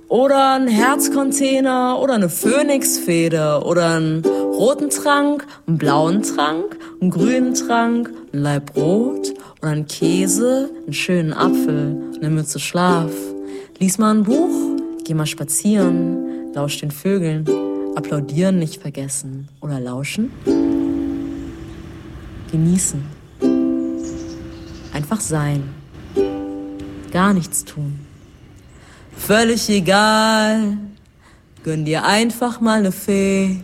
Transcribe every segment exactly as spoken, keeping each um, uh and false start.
oder einen Herzcontainer oder eine Phönixfeder oder einen roten Trank, einen blauen Trank, einen grünen Trank, ein Laib Brot oder einen Käse, einen schönen Apfel, eine Mütze Schlaf. Lies mal ein Buch, geh mal spazieren, lausch den Vögeln, applaudieren nicht vergessen oder lauschen. Genießen. Einfach sein. Gar nichts tun. Völlig egal. Gönn dir einfach mal eine Fee.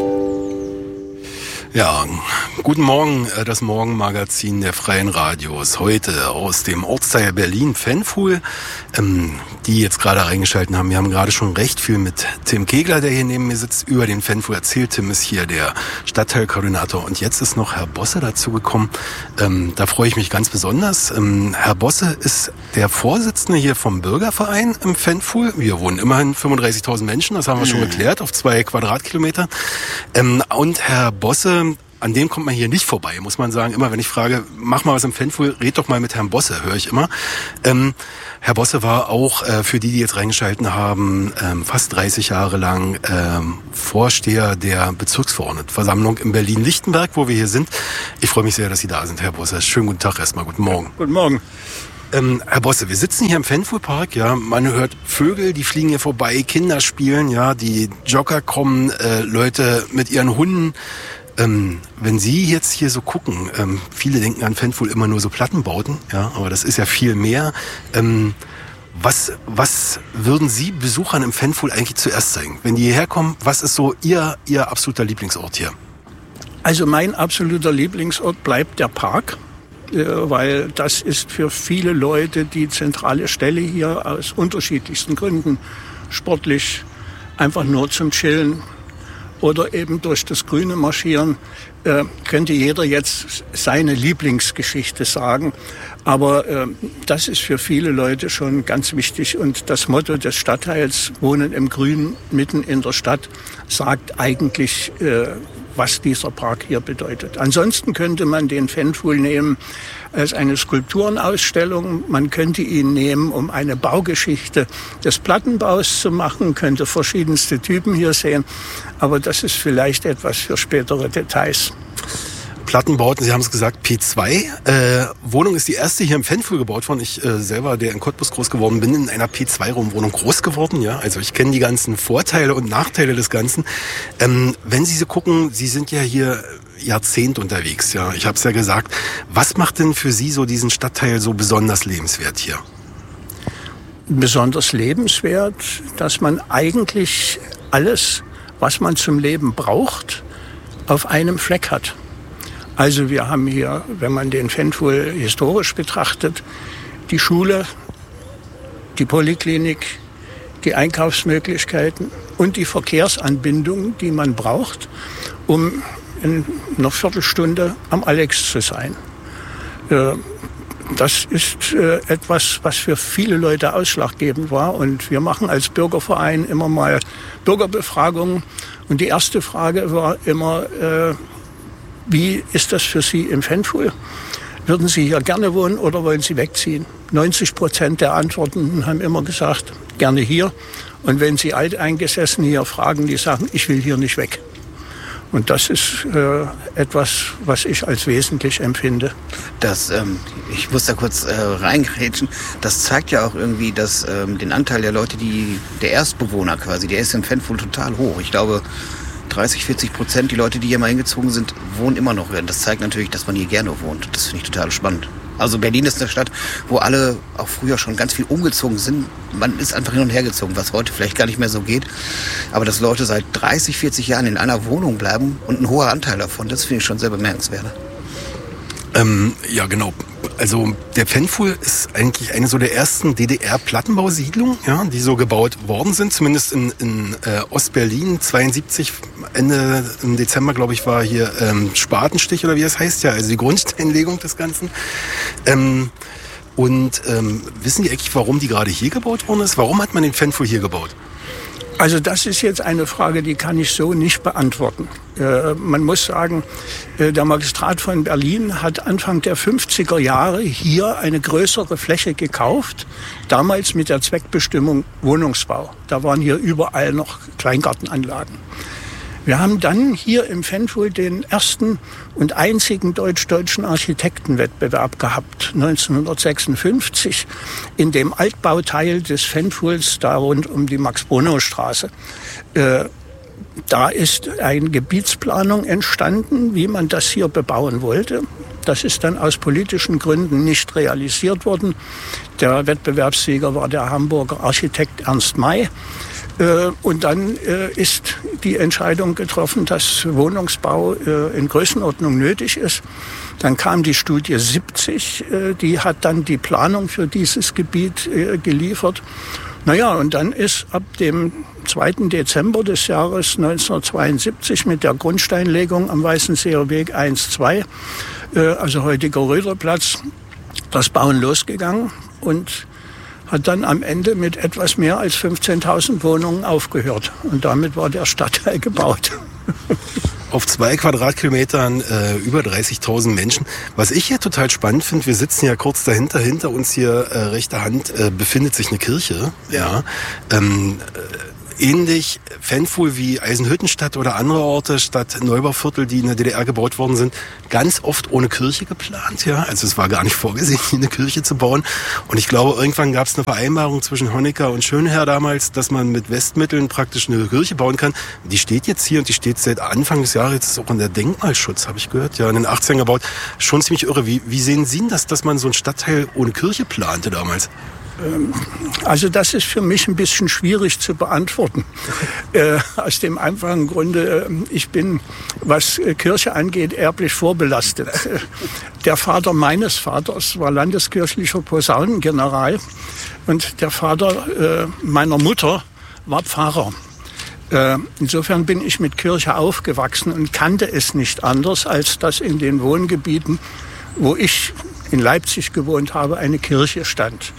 Ja, guten Morgen, das Morgenmagazin der Freien Radios. Heute aus dem Ortsteil Berlin-Pfännfuhl, ähm, die jetzt gerade eingeschaltet haben. Wir haben gerade schon recht viel mit Tim Kegler, der hier neben mir sitzt, über den Pfännfuhl erzählt. Tim ist hier der Stadtteilkoordinator und jetzt ist noch Herr Bosse dazugekommen. Ähm, da freue ich mich ganz besonders. Ähm, Herr Bosse ist der Vorsitzende hier vom Bürgerverein im Pfännfuhl. Wir wohnen immerhin fünfunddreißigtausend Menschen, das haben wir schon geklärt, auf zwei Quadratkilometer. Ähm, und Herr Bosse, an dem kommt man hier nicht vorbei, muss man sagen. Immer wenn ich frage, mach mal was im Pfännfuhl, red doch mal mit Herrn Bosse, höre ich immer. Ähm, Herr Bosse war auch, äh, für die, die jetzt reingeschalten haben, ähm, fast dreißig Jahre lang ähm, Vorsteher der Bezirksverordnetenversammlung in Berlin-Lichtenberg, wo wir hier sind. Ich freue mich sehr, dass Sie da sind, Herr Bosse. Schönen guten Tag erstmal, guten Morgen. Guten Morgen. Ähm, Herr Bosse, wir sitzen hier im Pfännfuhlpark, ja, man hört Vögel, die fliegen hier vorbei, Kinder spielen, ja, die Jogger kommen, äh, Leute mit ihren Hunden. Ähm, wenn Sie jetzt hier so gucken, ähm, viele denken an Pfännfuhl immer nur so Plattenbauten, ja, aber das ist ja viel mehr. Ähm, was, was würden Sie Besuchern im Pfännfuhl eigentlich zuerst zeigen? Wenn die hierher kommen, was ist so Ihr, Ihr absoluter Lieblingsort hier? Also mein absoluter Lieblingsort bleibt der Park, äh, weil das ist für viele Leute die zentrale Stelle hier aus unterschiedlichsten Gründen. Sportlich, einfach nur zum Chillen. Oder eben durch das Grüne marschieren, äh, könnte jeder jetzt seine Lieblingsgeschichte sagen. Aber äh, das ist für viele Leute schon ganz wichtig. Und das Motto des Stadtteils Wohnen im Grün mitten in der Stadt sagt eigentlich, äh, was dieser Park hier bedeutet. Ansonsten könnte man den Pfännfuhl nehmen als eine Skulpturenausstellung. Man könnte ihn nehmen, um eine Baugeschichte des Plattenbaus zu machen, könnte verschiedenste Typen hier sehen. Aber das ist vielleicht etwas für spätere Details. Plattenbauten, Sie haben es gesagt, P zwei. Äh, Wohnung ist die erste hier im Pfännfuhl gebaut worden. Ich äh, selber, der in Cottbus groß geworden bin, in einer P zwei Wohnung groß geworden. Ja, also ich kenne die ganzen Vorteile und Nachteile des Ganzen. Ähm, wenn Sie so gucken, Sie sind ja hier Jahrzehnt unterwegs. Ja, ich habe es ja gesagt. Was macht denn für Sie so diesen Stadtteil so besonders lebenswert hier? Besonders lebenswert, dass man eigentlich alles, was man zum Leben braucht, auf einem Fleck hat. Also wir haben hier, wenn man den Pfännfuhl historisch betrachtet, die Schule, die Poliklinik, die Einkaufsmöglichkeiten und die Verkehrsanbindung, die man braucht, um in einer Viertelstunde am Alex zu sein. Das ist etwas, was für viele Leute ausschlaggebend war. Und wir machen als Bürgerverein immer mal Bürgerbefragungen. Und die erste Frage war immer, wie ist das für Sie im Pfännfuhl? Würden Sie hier gerne wohnen oder wollen Sie wegziehen? neunzig Prozent der Antwortenden haben immer gesagt, gerne hier. Und wenn Sie Alteingesessen hier fragen, die sagen, ich will hier nicht weg. Und das ist äh, etwas, was ich als wesentlich empfinde. Das, ähm, ich muss da kurz äh, reingrätschen. Das zeigt ja auch irgendwie, dass ähm, den Anteil der Leute, die der Erstbewohner quasi, der ist im Pfännfuhl total hoch. Ich glaube, dreißig, vierzig Prozent, die Leute, die hier mal hingezogen sind, wohnen immer noch hier. Das zeigt natürlich, dass man hier gerne wohnt. Das finde ich total spannend. Also Berlin ist eine Stadt, wo alle auch früher schon ganz viel umgezogen sind. Man ist einfach hin und her gezogen, was heute vielleicht gar nicht mehr so geht. Aber dass Leute seit dreißig, vierzig Jahren in einer Wohnung bleiben und ein hoher Anteil davon, das finde ich schon sehr bemerkenswert. Ähm, ja, genau. Also der Pfännfuhl ist eigentlich eine so der ersten D D R-Plattenbausiedlungen, ja, die so gebaut worden sind, zumindest in, in äh, Ostberlin. zweiundsiebzig, Ende im Dezember, glaube ich, war hier ähm, Spatenstich oder wie das heißt, ja, also die Grundsteinlegung des Ganzen. Ähm, und ähm, wissen die eigentlich, warum die gerade hier gebaut worden ist? Warum hat man den Pfännfuhl hier gebaut? Also das ist jetzt eine Frage, die kann ich so nicht beantworten. Äh, man muss sagen, äh, der Magistrat von Berlin hat Anfang der fünfziger Jahre hier eine größere Fläche gekauft, damals mit der Zweckbestimmung Wohnungsbau. Da waren hier überall noch Kleingartenanlagen. Wir haben dann hier im Fanful den ersten und einzigen deutsch-deutschen Architektenwettbewerb gehabt, neunzehnhundertsechsundfünfzig, in dem Altbauteil des Fanfuls, da rund um die Max-Brunnow-Straße. Äh, da ist eine Gebietsplanung entstanden, wie man das hier bebauen wollte. Das ist dann aus politischen Gründen nicht realisiert worden. Der Wettbewerbssieger war der Hamburger Architekt Ernst May. Und dann ist die Entscheidung getroffen, dass Wohnungsbau in Größenordnung nötig ist. Dann kam die Studie siebzig, die hat dann die Planung für dieses Gebiet geliefert. Naja, und dann ist ab dem zweiten Dezember des Jahres neunzehnhundertzweiundsiebzig mit der Grundsteinlegung am Weißenseer Weg eins zwei, also heutiger Röderplatz, das Bauen losgegangen und hat dann am Ende mit etwas mehr als fünfzehntausend Wohnungen aufgehört. Und damit war der Stadtteil gebaut. Auf zwei Quadratkilometern äh, über dreißigtausend Menschen. Was ich hier total spannend finde, wir sitzen ja kurz dahinter, hinter uns hier äh, rechter Hand äh, befindet sich eine Kirche. Ja. Ähm, äh, Ähnlich Fanful wie Eisenhüttenstadt oder andere Orte, Stadt Neubauviertel, die in der D D R gebaut worden sind, ganz oft ohne Kirche geplant. Ja, also es war gar nicht vorgesehen, hier eine Kirche zu bauen. Und ich glaube, irgendwann gab es eine Vereinbarung zwischen Honecker und Schönherr damals, dass man mit Westmitteln praktisch eine Kirche bauen kann. Die steht jetzt hier und die steht seit Anfang des Jahres jetzt auch in der Denkmalschutz, habe ich gehört. Ja, in den achtzigern gebaut. Schon ziemlich irre. Wie, wie sehen Sie das, dass man so einen Stadtteil ohne Kirche plante damals? Also das ist für mich ein bisschen schwierig zu beantworten. äh, aus dem einfachen Grunde, ich bin, was Kirche angeht, erblich vorbelastet. Der Vater meines Vaters war landeskirchlicher Posaunengeneral und der Vater äh, meiner Mutter war Pfarrer. Äh, insofern bin ich mit Kirche aufgewachsen und kannte es nicht anders, als dass in den Wohngebieten, wo ich in Leipzig gewohnt habe, eine Kirche stand.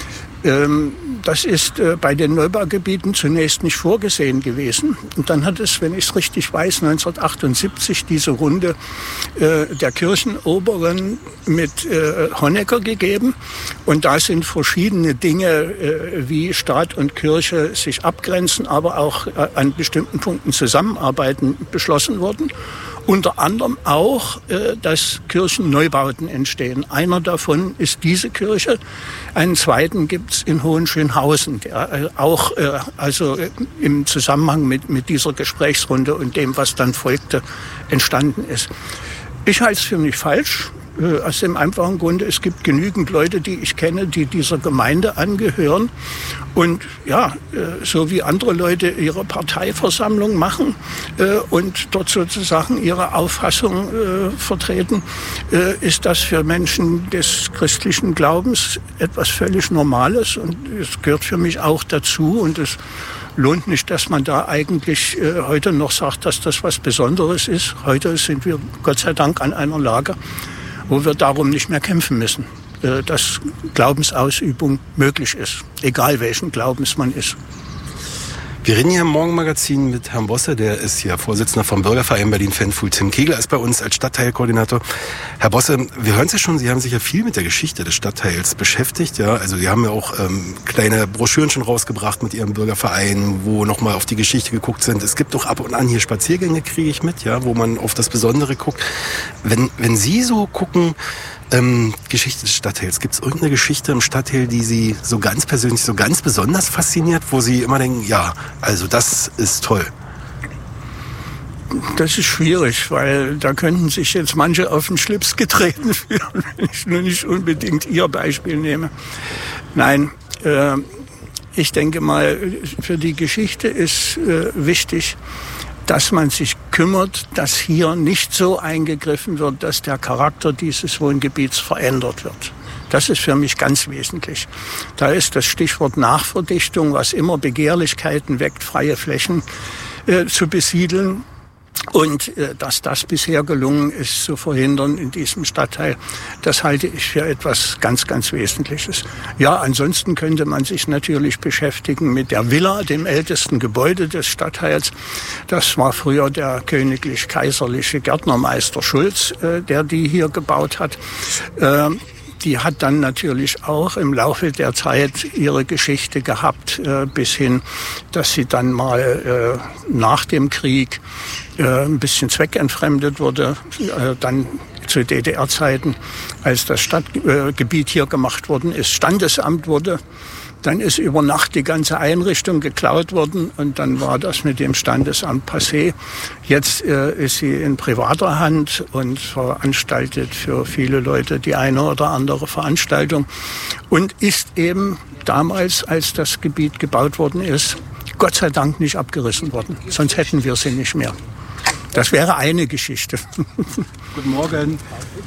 Das ist bei den Neubaugebieten zunächst nicht vorgesehen gewesen. Und dann hat es, wenn ich es richtig weiß, neunzehnhundertachtundsiebzig diese Runde der Kirchenoberen mit Honecker gegeben. Und da sind verschiedene Dinge, wie Staat und Kirche sich abgrenzen, aber auch an bestimmten Punkten zusammenarbeiten, beschlossen worden. Unter anderem auch, dass Kirchenneubauten entstehen. Einer davon ist diese Kirche. Einen zweiten gibt's in Hohenschönhausen, der auch also im Zusammenhang mit, mit dieser Gesprächsrunde und dem, was dann folgte, entstanden ist. Ich halte es für nicht falsch. Aus dem einfachen Grunde, es gibt genügend Leute, die ich kenne, die dieser Gemeinde angehören. Und ja, so wie andere Leute ihre Parteiversammlung machen und dort sozusagen ihre Auffassung vertreten, ist das für Menschen des christlichen Glaubens etwas völlig Normales. Und es gehört für mich auch dazu. Und es lohnt nicht, dass man da eigentlich heute noch sagt, dass das was Besonderes ist. Heute sind wir Gott sei Dank an einer Lage, wo wir darum nicht mehr kämpfen müssen, dass Glaubensausübung möglich ist, egal welchen Glaubens man ist. Wir reden hier im Morgenmagazin mit Herrn Bosse, der ist ja Vorsitzender vom Bürgerverein Berlin Fanful. Tim Kegler ist bei uns als Stadtteilkoordinator. Herr Bosse, wir hören Sie schon, Sie haben sich ja viel mit der Geschichte des Stadtteils beschäftigt. Ja, also Sie haben ja auch ähm, kleine Broschüren schon rausgebracht mit Ihrem Bürgerverein, wo nochmal auf die Geschichte geguckt sind. Es gibt auch ab und an hier Spaziergänge, kriege ich mit, ja, wo man auf das Besondere guckt. Wenn, wenn Sie so gucken, Ähm, Geschichte des Stadtteils. Gibt es irgendeine Geschichte im Stadtteil, die Sie so ganz persönlich, so ganz besonders fasziniert, wo Sie immer denken, ja, also das ist toll? Das ist schwierig, weil da könnten sich jetzt manche auf den Schlips getreten fühlen, wenn ich nur nicht unbedingt Ihr Beispiel nehme. Nein, äh, ich denke mal, für die Geschichte ist äh, wichtig, dass man sich kümmert, dass hier nicht so eingegriffen wird, dass der Charakter dieses Wohngebiets verändert wird. Das ist für mich ganz wesentlich. Da ist das Stichwort Nachverdichtung, was immer Begehrlichkeiten weckt, freie Flächen äh, zu besiedeln. Und äh, dass das bisher gelungen ist zu verhindern in diesem Stadtteil, das halte ich für etwas ganz, ganz Wesentliches. Ja, ansonsten könnte man sich natürlich beschäftigen mit der Villa, dem ältesten Gebäude des Stadtteils. Das war früher der königlich-kaiserliche Gärtnermeister Schulz, äh, der die hier gebaut hat. Äh, Die hat dann natürlich auch im Laufe der Zeit ihre Geschichte gehabt, äh, bis hin, dass sie dann mal äh, nach dem Krieg äh, ein bisschen zweckentfremdet wurde, äh, dann zu D D R-Zeiten, als das Stadtgebiet äh, hier gemacht worden ist, Standesamt wurde. Dann ist über Nacht die ganze Einrichtung geklaut worden und dann war das mit dem Standesamt passé. Jetzt äh, ist sie in privater Hand und veranstaltet für viele Leute die eine oder andere Veranstaltung und ist eben damals, als das Gebiet gebaut worden ist, Gott sei Dank nicht abgerissen worden. Sonst hätten wir sie nicht mehr. Das wäre eine Geschichte. Guten Morgen.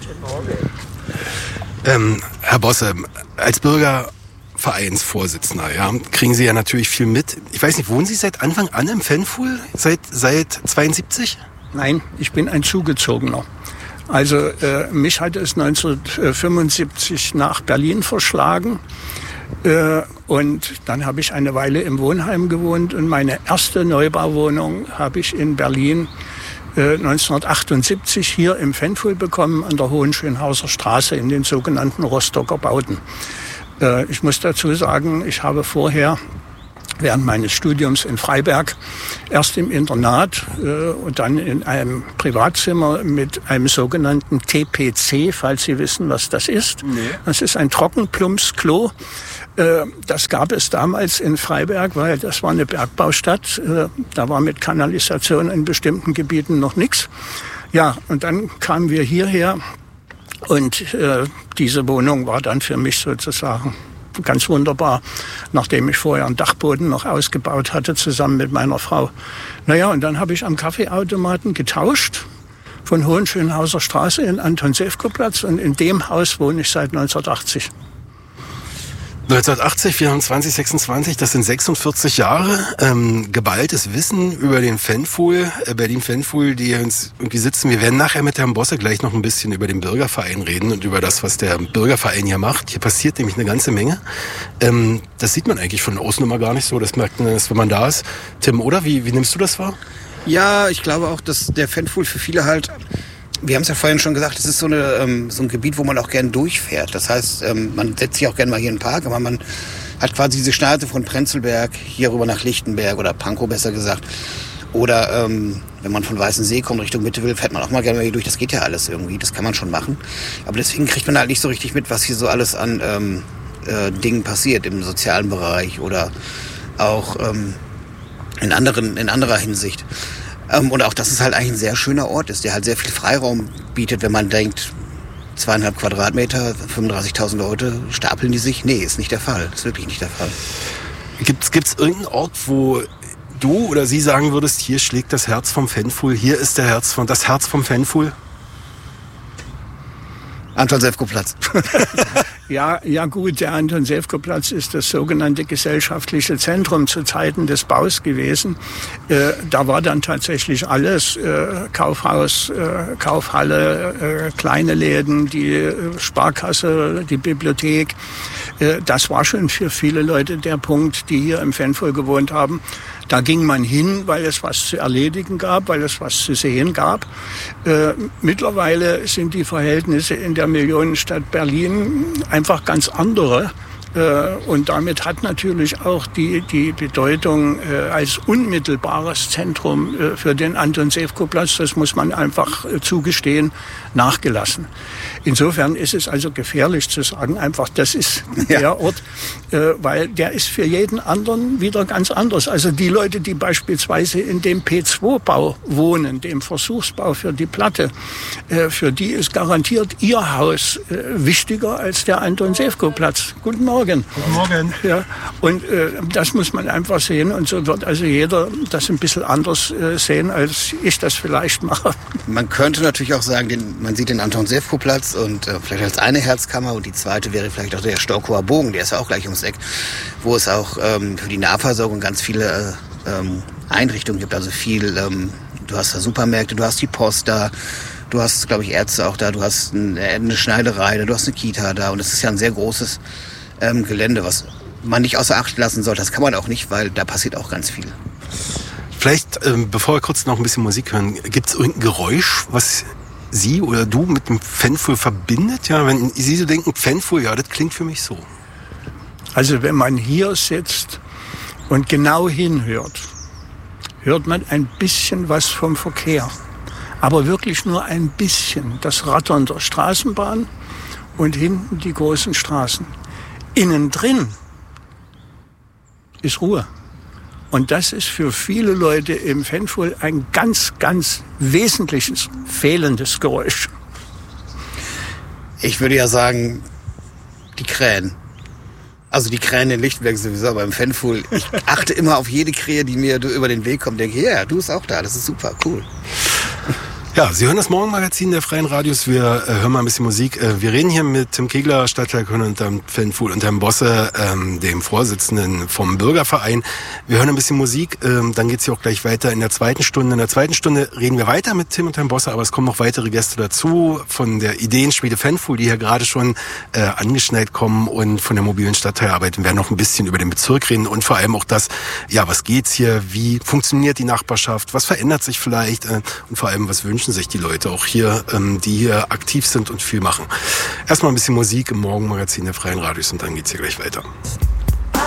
Ähm, Herr Bosse, als Bürger Vereinsvorsitzender, ja, kriegen Sie ja natürlich viel mit. Ich weiß nicht, wohnen Sie seit Anfang an im Pfännfuhl? Seit, seit zweiundsiebzig? Nein, ich bin ein Zugezogener. Also äh, mich hat es neunzehnhundertfünfundsiebzig nach Berlin verschlagen. Äh, und dann habe ich eine Weile im Wohnheim gewohnt. Und meine erste Neubauwohnung habe ich in Berlin äh, neunzehnhundertachtundsiebzig hier im Pfännfuhl bekommen, an der Hohenschönhauser Straße in den sogenannten Rostocker Bauten. Ich muss dazu sagen, ich habe vorher während meines Studiums in Freiberg erst im Internat äh, und dann in einem Privatzimmer mit einem sogenannten T P C, falls Sie wissen, was das ist. Nee. Das ist ein Trockenplumpsklo. Äh, das gab es damals in Freiberg, weil das war eine Bergbaustadt. Äh, da war mit Kanalisation in bestimmten Gebieten noch nichts. Ja, und dann kamen wir hierher. Und äh, diese Wohnung war dann für mich sozusagen ganz wunderbar, nachdem ich vorher einen Dachboden noch ausgebaut hatte, zusammen mit meiner Frau. Naja, und dann habe ich am Kaffeeautomaten getauscht von Hohenschönhauser Straße in Anton-Sewko-Platz und in dem Haus wohne ich seit neunzehnhundertachtzig. neunzehnhundertachtzig, vierundzwanzig, sechsundzwanzig, das sind sechsundvierzig Jahre. Ähm, geballtes Wissen über den Pfännfuhl, äh, Berlin-Pfännfuhl, die uns irgendwie sitzen. Wir werden nachher mit Herrn Bosse gleich noch ein bisschen über den Bürgerverein reden und über das, was der Bürgerverein hier macht. Hier passiert nämlich eine ganze Menge. Ähm, das sieht man eigentlich von außen immer gar nicht so. Das merkt man erst, wenn man da ist. Tim, oder? Wie, wie nimmst du das wahr? Ja, ich glaube auch, dass der Pfännfuhl für viele halt... Wir haben es ja vorhin schon gesagt, es ist so, eine, ähm, so ein Gebiet, wo man auch gern durchfährt. Das heißt, ähm, man setzt sich auch gerne mal hier in den Park, aber man hat quasi diese Schneise von Prenzlberg hier rüber nach Lichtenberg oder Pankow besser gesagt. Oder ähm, wenn man von Weißensee kommt, Richtung Mitte will, fährt man auch mal gerne mal hier durch. Das geht ja alles irgendwie, das kann man schon machen. Aber deswegen kriegt man halt nicht so richtig mit, was hier so alles an ähm, äh, Dingen passiert im sozialen Bereich oder auch ähm, in anderen, in anderer Hinsicht. Und auch, dass es halt eigentlich ein sehr schöner Ort ist, der halt sehr viel Freiraum bietet, wenn man denkt, zweieinhalb Quadratmeter, fünfunddreißigtausend Leute, stapeln die sich? Nee, ist nicht der Fall. Ist wirklich nicht der Fall. Gibt's, gibt's irgendeinen Ort, wo du oder sie sagen würdest, hier schlägt das Herz vom Pfännfuhl, hier ist der Herz von, das Herz vom Pfännfuhl? Anton-Sewko-Platz. Ja, ja gut, der Anton-Sewko-Platz ist das sogenannte gesellschaftliche Zentrum zu Zeiten des Baus gewesen. Äh, da war dann tatsächlich alles, äh, Kaufhaus, äh, Kaufhalle, äh, kleine Läden, die äh, Sparkasse, die Bibliothek. Äh, das war schon für viele Leute der Punkt, die hier im Pfännfuhl gewohnt haben. Da ging man hin, weil es was zu erledigen gab, weil es was zu sehen gab. Äh, mittlerweile sind die Verhältnisse in der Millionenstadt Berlin einfach ganz andere. Äh, und damit hat natürlich auch die, die Bedeutung äh, als unmittelbares Zentrum äh, für den Anton-Sewko-Platz, das muss man einfach äh, zugestehen, nachgelassen. Insofern ist es also gefährlich zu sagen, einfach das ist der ja. Ort, äh, weil der ist für jeden anderen wieder ganz anders. Also die Leute, die beispielsweise in dem P zwei Bau wohnen, dem Versuchsbau für die Platte, äh, für die ist garantiert ihr Haus äh, wichtiger als der Anton-Sewko-Platz. Guten Morgen. Guten Morgen. Ja, und äh, das muss man einfach sehen und so wird also jeder das ein bisschen anders äh, sehen, als ich das vielleicht mache. Man könnte natürlich auch sagen, den, man sieht den Anton-Sewko-Platz und äh, vielleicht als eine Herzkammer und die zweite wäre vielleicht auch der Storkower Bogen, der ist ja auch gleich ums Eck, wo es auch ähm, für die Nahversorgung ganz viele äh, ähm, Einrichtungen gibt, also viel ähm, du hast da Supermärkte, du hast die Post da, du hast, glaube ich, Ärzte auch da, du hast eine Schneiderei da, du hast eine Kita da. Und es ist ja ein sehr großes ähm, Gelände, was man nicht außer Acht lassen sollte. Das kann man auch nicht, weil da passiert auch ganz viel. Vielleicht, ähm, bevor wir kurz noch ein bisschen Musik hören, gibt es irgendein Geräusch, was Sie oder du mit dem Pfännfuhl verbindet? Ja, wenn Sie so denken, Pfännfuhl, ja, das klingt für mich so. Also wenn man hier sitzt und genau hinhört, hört man ein bisschen was vom Verkehr. Aber wirklich nur ein bisschen. Das Rattern der Straßenbahn und hinten die großen Straßen. Innen drin ist Ruhe. Und das ist für viele Leute im Pfännfuhl ein ganz, ganz wesentliches, fehlendes Geräusch. Ich würde ja sagen, die Krähen. Also die Krähen in Lichtenberg sowieso, aber im Pfännfuhl, ich achte immer auf jede Krähe, die mir über den Weg kommt. Denke, ja, du bist auch da, das ist super, cool. Ja, Sie hören das Morgenmagazin der Freien Radios. Wir äh, hören mal ein bisschen Musik. Äh, wir reden hier mit Tim Kegler, Stadtteilkönner und Herrn Pfännfuhl und Herrn Bosse, ähm, dem Vorsitzenden vom Bürgerverein. Wir hören ein bisschen Musik, ähm, dann geht's hier auch gleich weiter in der zweiten Stunde. In der zweiten Stunde reden wir weiter mit Tim und Herrn Bosse, aber es kommen noch weitere Gäste dazu von der Ideenschmiede Pfännfuhl, die hier gerade schon äh, angeschneit kommen, und von der mobilen Stadtteilarbeit. Wir werden noch ein bisschen über den Bezirk reden und vor allem auch das, ja, was geht's hier, wie funktioniert die Nachbarschaft, was verändert sich vielleicht äh, und vor allem, was wünschen sich die Leute auch hier, ähm, die hier aktiv sind und viel machen. Erstmal ein bisschen Musik im Morgenmagazin der Freien Radios und dann geht's hier gleich weiter.